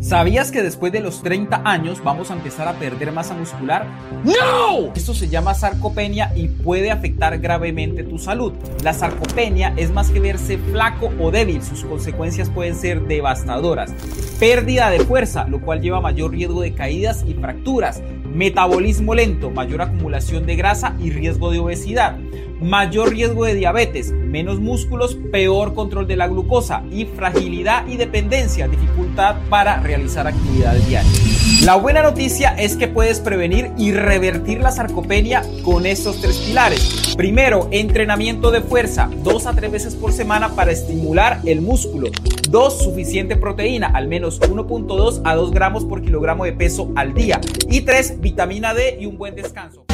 ¿Sabías que después de los 30 años vamos a empezar a perder masa muscular? ¡No! Esto se llama sarcopenia y puede afectar gravemente tu salud. La sarcopenia es más que verse flaco o débil, sus consecuencias pueden ser devastadoras. Pérdida de fuerza, lo cual lleva a mayor riesgo de caídas y fracturas. Metabolismo lento, mayor acumulación de grasa y riesgo de obesidad. Mayor riesgo de diabetes, menos músculos, peor control de la glucosa y fragilidad y dependencia, dificultad para realizar actividades diarias. La buena noticia es que puedes prevenir y revertir la sarcopenia con estos 3 pilares. Primero, entrenamiento de fuerza, 2 a 3 veces por semana para estimular el músculo. 2, suficiente proteína, al menos 1.2 a 2 gramos por kilogramo de peso al día. Y 3, vitamina D y un buen descanso.